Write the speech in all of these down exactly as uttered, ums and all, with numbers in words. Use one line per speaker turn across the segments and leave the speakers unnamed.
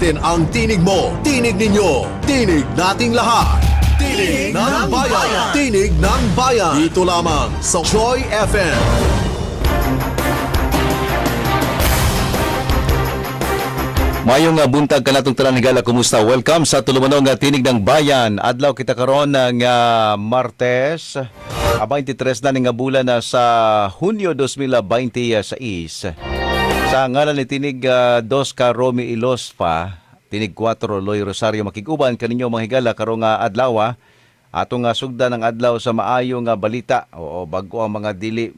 natin ang tinig mo, tinig ninyo, tinig nating lahat. Tinig ng Bayan. Tinig ng Bayan. Dito lamang sa Joy F M.
Mayong uh, buntag ka natong tanan higala, kumusta? Welcome sa tulumanon nga Tinig ng Bayan. Adlaw kita karon ng uh, Martes, uh, twenty-three na nga bulan na sa Hunyo twenty twenty-six. Sa ngalan ni Tinig uh, dos ka Romy Ilospa, Tinig four Loy Rosario makiguban kaninyo mga higala karong uh, adlaw. Atong uh, sugda ng adlaw sa maayong uh, balita. Oo, bago ang mga dili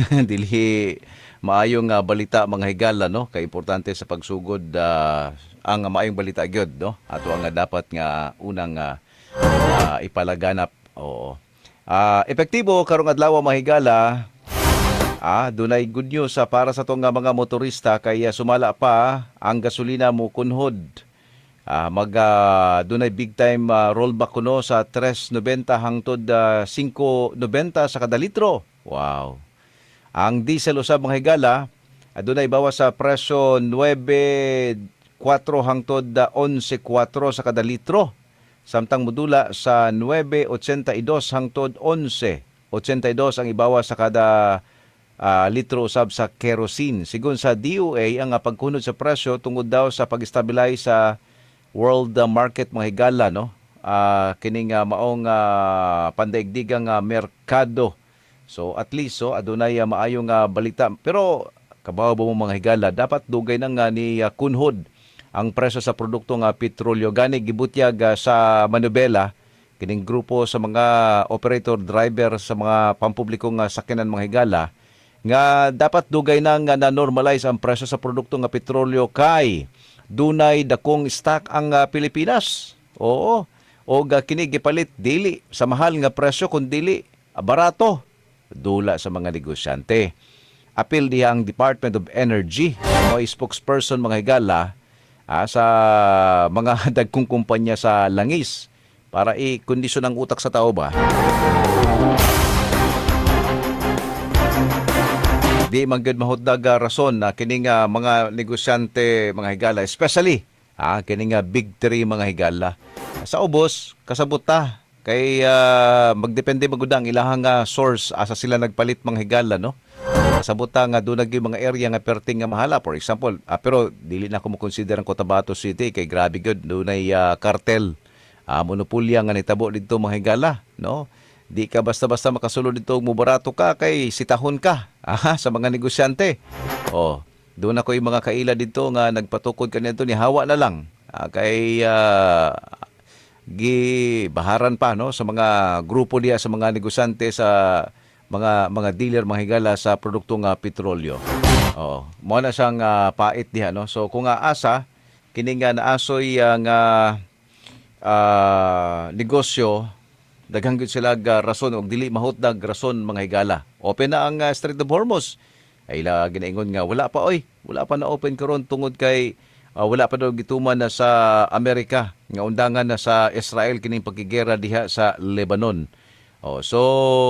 dili maayong uh, balita mga higala, no? Kay importante sa pagsugod uh, ang uh, maayong balita gyud, no? Ato ang uh, dapat nga unang uh, uh, ipalaganap. Oo. Uh, epektibo karong adlaw mga higala. Ah, dunay good news uh, para sa tong uh, mga motorista kay uh, sumala pa ang gasolina mo kunhod. Ah, mag uh, dunay big time uh, rollback kuno sa three ninety hangtod uh, five ninety sa kada litro. Wow. Ang diesel usab mga higala, adunay bawas sa presyo nine four hangtod eleven four sa kada litro. Samtang modula sa nine eighty-two hangtod eleven eighty-two ang ibawas sa kada uh, litro usab sa kerosene. Sigon sa D O A, ang uh, pagkunod sa presyo tungod daw sa pag-stabilize sa world uh, market mga higala, no? Uh, kining uh, maong uh, pandaigdigang uh, merkado. So at least so adunay uh, maayong uh, balita, pero kabaw mo mga higala, dapat dugay nang uh, ni uh, kunhod ang presyo sa produkto nga petrolyo gani gibutyag uh, sa manubela kining grupo sa mga operator driver sa mga pampublikong uh, sakyanan mga higala nga dapat dugay nang uh, na-normalize ang presyo sa produkto nga petrolyo kay dunay dakong stock ang uh, Pilipinas. Oo. O uh, kini gipalit dili sa mahal nga presyo kun dili uh, barato. Dula sa mga negosyante. Apil diha ang Department of Energy o spokesperson mga higala ah, sa mga dagkong kumpanya sa langis para i-kondisyon ang utak sa tao ba. Di man gud mahutdag uh, rason na kining uh, mga negosyante mga higala, especially ah, kining uh, big three mga higala. Sa ubos, kasabot ta. Kay uh, magdepende magudang ilahang uh, source asa sila nagpalit mga higala, no? Kasabot ta nga dunay mga area nga perting nga mahala, for example. Uh, pero dili na ko mo consider ang Cotabato City kay grabe gud dunay uh, cartel. Uh, monopolya nga nitabo didto mga higala, no? Di ka basta-basta makasulod dito mo barato ka kay sitahon ka aha, sa mga negosyante. Oh, doon ako yung mga kaila dito nga nagpatukod kanito ni hawa na lang. Uh, kay uh, gibaharan pa no sa mga grupo diya sa mga negosyante sa mga mga dealer mga higala sa produktong uh, petrolyo. Oh, mo na siyang uh, pait diha no. So kung uh, asa kining nga naasoy ang uh, uh, negosyo daghang gyud sila uh, rason og dili mahutdag rason mga higala. Open na ang uh, Strait of Hormuz. Ay la ginaingon nga wala pa oy, wala pa na open karon tungod kay uh, wala pa daw gituman na sa Amerika nga undangan na sa Israel kining pagkigera diha sa Lebanon. Oh, so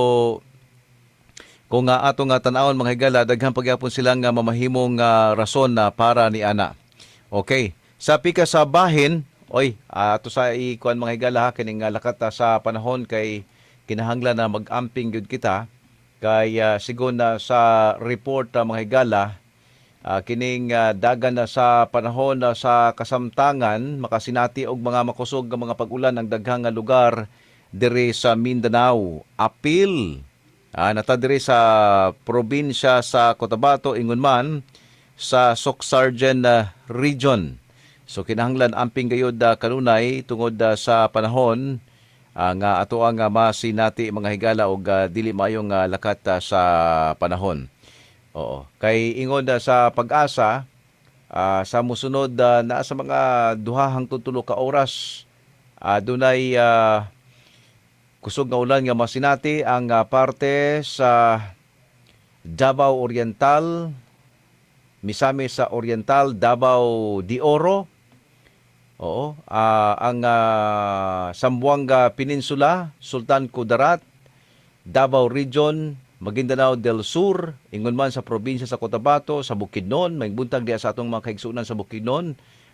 kung nga uh, ato nga tan-awon mga higala daghang pagyapon sila nga mamahimong uh, rason na para ni ana. Okay, sa pika sa bahin, oy, uh, ato sa ikuan mga higala ha, kining uh, lakat uh, sa panahon kay kinahanglan na mag-amping gyud kita kay uh, sigon na sa report uh, mga higala. Uh, kining uh, dagan na sa panahon na uh, sa kasamtangan makasinati og mga makusog nga mga pag-ulan ang daghang nga lugar diri sa Mindanao. Apil uh, nata diri sa probinsya sa Cotabato ingon man sa Socsargen uh, region. So kinahanglan amping gayud uh, kanunay tungod uh, sa panahon uh, nga ato ang uh, masinati mga higala og uh, dili mayong uh, lakat uh, sa panahon. Oo. Kay ingon da sa pag-asa, uh, sa musunod uh, na sa mga duha hangtod tulo ka oras, uh, dunay uh, kusog nga ulan nga masinati ang uh, parte sa Davao Oriental, Misamis sa Oriental, Davao de Oro. Oo, uh, ang uh, Zamboanga Peninsula, Sultan Kudarat, Davao Region, Maguindanao del Sur, ingon man sa probinsya sa Cotabato, sa Bukidnon, may buntag diya sa atong mga kaigsunan sa Bukidnon,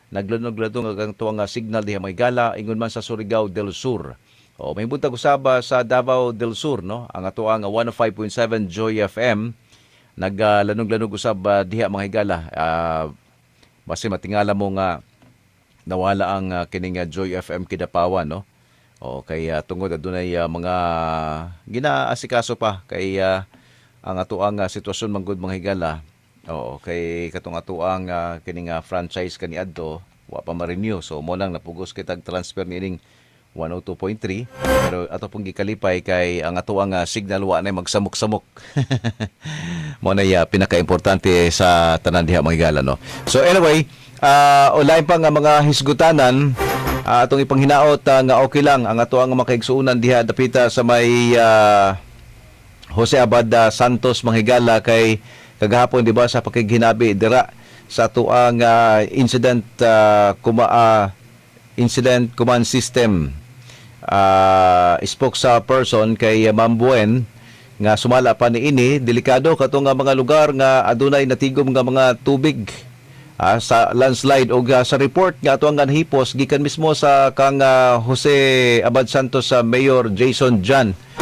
naglanog-ladong ang tuwang nga signal diha may gala ingon man sa Surigao del Sur. O may buntag usaba sa Davao del Sur, no? Ang ato ang one oh five point seven Joy F M naglanog-lanog usab uh, diha mga higala. Uh, basi matingala mo nga nawala ang uh, kining uh, Joy F M Kidapawan, no? O kay uh, tungod adunay uh, mga ginaasikaso pa kay uh, ang ato ang uh, sitwasyon manggod mga higala. Oo, kay katong ato ang uh, kining uh, franchise kaniadto wa pa ma-renew. So mo lang napugos kitag transfer nining one oh two point three, pero ato pong gikalipay kay ang ato ang uh, signal wa na magsamok-samok. Mo na uh, pinaka-importante sa tanan diha mga higala, no. So anyway, uh, online pa nga mga hisgutanan uh, atong ipanghinaot uh, nga okay lang ang ato ang makaigsuunan diha dapita sa may uh, Jose Abad uh, Santos mga higala kay kagahapon di ba sa pakighinabi dira sa tuang uh, incident uh, kuma uh, incident command system uh, spokesperson kay uh, Ma'am Buen nga sumala pa ni ini delikado kato nga mga lugar nga adunay natigom nga mga tubig uh, sa landslide o uh, sa report nga ato ang hipos gikan mismo sa kang uh, Jose Abad Santos sa uh, Mayor Jason Jan